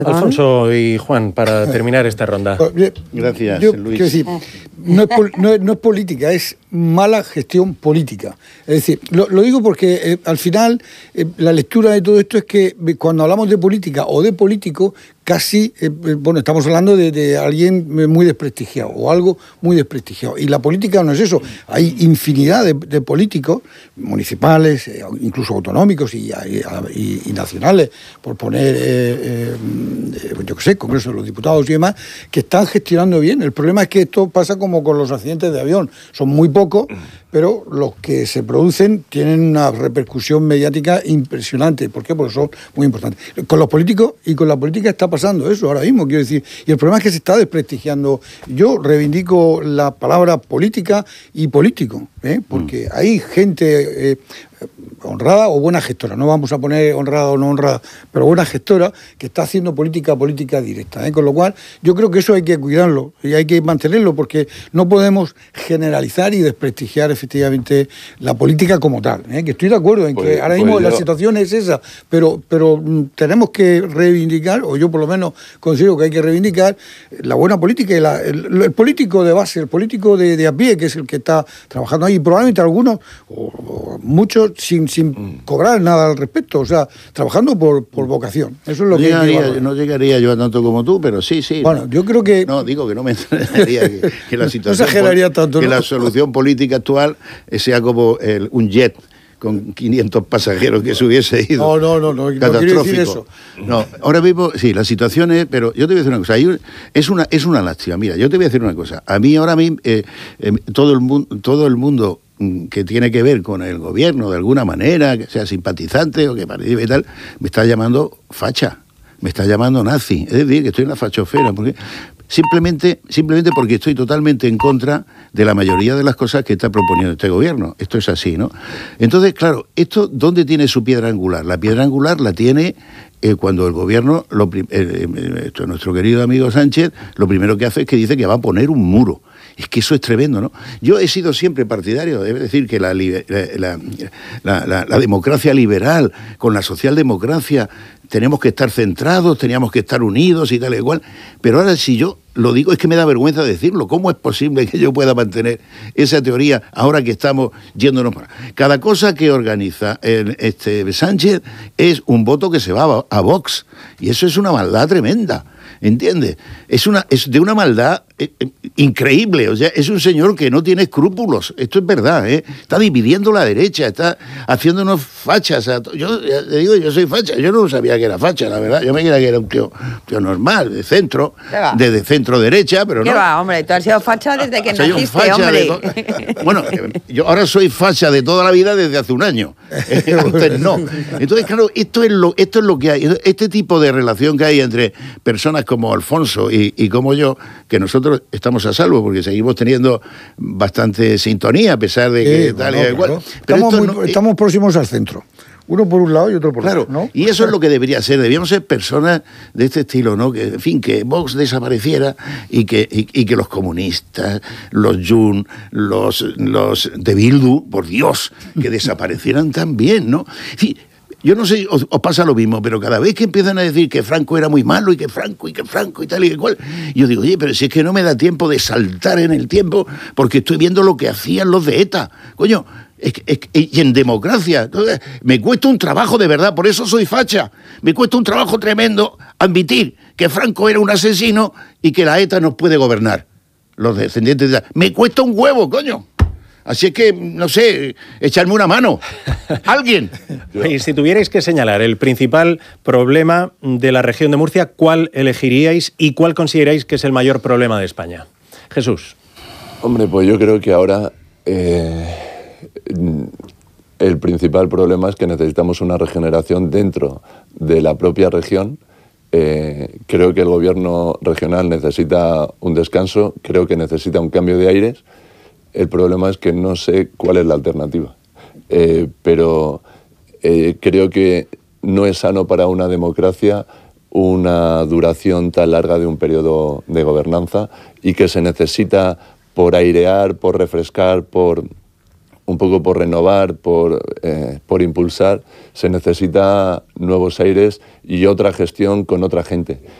Alfonso y Juan, para terminar esta ronda. Gracias, Luis. Quiero decir, no es política, es mala gestión política. Es decir, lo digo porque al final la lectura de todo esto es que cuando hablamos de política o de político, casi, estamos hablando de alguien muy desprestigiado o algo muy desprestigiado. Y la política no es eso. Hay infinidad de políticos municipales, incluso autonómicos y nacionales, por poner, yo qué sé, Congreso de los Diputados y demás, que están gestionando bien. El problema es que esto pasa como con los accidentes de avión. Son muy pocos, pero los que se producen tienen una repercusión mediática impresionante. ¿Por qué? Porque son muy importantes. Con los políticos y con la política está pasando eso ahora mismo, quiero decir. Y el problema es que se está desprestigiando. Yo reivindico la palabra política y político, porque hay gente honrada o buena gestora, no vamos a poner honrada o no honrada, pero buena gestora que está haciendo política directa, con lo cual yo creo que eso hay que cuidarlo y hay que mantenerlo, porque no podemos generalizar y desprestigiar efectivamente la política como tal, que estoy de acuerdo en que ahora mismo la situación es esa, pero tenemos que reivindicar, o yo por lo menos considero que hay que reivindicar la buena política y el político de base, el político de a pie, que es el que está trabajando ahí, probablemente algunos o muchos sin cobrar nada al respecto, o sea, trabajando por vocación. Eso es lo no llegaría yo a tanto como tú, pero sí. Bueno, yo creo que... No, digo que no me exageraría que la situación... No exageraría tanto, que ¿no? La solución política actual sea como un jet con 500 pasajeros que se hubiese ido. No quiero decir eso. No, ahora mismo, sí, la situación es... Pero yo te voy a decir una cosa, es una lástima. Mira, yo te voy a decir una cosa. A mí ahora mismo, todo el mundo que tiene que ver con el gobierno de alguna manera, que sea simpatizante o que participe y tal, me está llamando facha, me está llamando nazi. Es decir, que estoy en la fachosfera, porque simplemente porque estoy totalmente en contra de la mayoría de las cosas que está proponiendo este gobierno. Esto es así, ¿no? Entonces, claro, ¿esto dónde tiene su piedra angular? La piedra angular la tiene cuando el gobierno, nuestro querido amigo Sánchez, lo primero que hace es que dice que va a poner un muro. Es que eso es tremendo, ¿no? Yo he sido siempre partidario, debe decir que la democracia liberal con la socialdemocracia tenemos que estar centrados, teníamos que estar unidos y tal y igual, pero ahora si yo lo digo es que me da vergüenza decirlo. ¿Cómo es posible que yo pueda mantener esa teoría ahora que estamos yéndonos para...? Cada cosa que organiza Sánchez es un voto que se va a Vox, y eso es una maldad tremenda, ¿entiendes? Es de una maldad increíble. O sea, es un señor que no tiene escrúpulos. Esto es verdad, ¿eh? Está dividiendo la derecha, está haciéndonos fachas. Yo te digo, yo soy facha. Yo no sabía que era facha, la verdad. Yo me creía que era un tío normal, de centro, de centro-derecha, pero no. ¿Qué va, hombre? Tú has sido facha desde que naciste, hombre. Bueno, yo ahora soy facha de toda la vida desde hace un año. Antes no. Entonces, claro, esto es lo que hay. Este tipo de relación que hay entre personas como Alfonso y como yo, que nosotros estamos a salvo porque seguimos teniendo bastante sintonía a pesar de que tal y igual. Pero estamos próximos al centro. Uno por un lado y otro por otro, ¿no? Y eso es lo que debería ser. Debíamos ser personas de este estilo, ¿no? Que, en fin, que Vox desapareciera y que los comunistas, los Jun, los de Bildu, por Dios, que desaparecieran también, ¿no? Sí, yo no sé, os pasa lo mismo, pero cada vez que empiezan a decir que Franco era muy malo y que Franco y tal y cual, yo digo, oye, pero si es que no me da tiempo de saltar en el tiempo porque estoy viendo lo que hacían los de ETA. Coño, y en democracia, me cuesta un trabajo de verdad, por eso soy facha. Me cuesta un trabajo tremendo admitir que Franco era un asesino y que la ETA nos puede gobernar. Los descendientes de ETA. Me cuesta un huevo, coño. Así es que, no sé, echarme una mano. ¿Alguien? Y si tuvierais que señalar el principal problema de la región de Murcia, ¿cuál elegiríais y cuál consideráis que es el mayor problema de España? Jesús. Hombre, pues yo creo que ahora el principal problema es que necesitamos una regeneración dentro de la propia región. Creo que el gobierno regional necesita un descanso, creo que necesita un cambio de aires. El problema es que no sé cuál es la alternativa, pero creo que no es sano para una democracia una duración tan larga de un periodo de gobernanza y que se necesita por airear, por refrescar, por un poco por renovar, por impulsar, se necesita nuevos aires y otra gestión con otra gente.